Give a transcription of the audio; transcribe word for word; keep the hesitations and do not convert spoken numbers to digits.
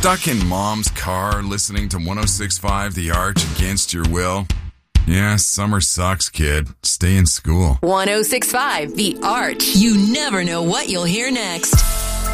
Stuck in mom's car listening to one oh six point five The Arch against your will? Yeah, summer sucks, kid. Stay in school. one oh six point five The Arch. You never know what you'll hear next.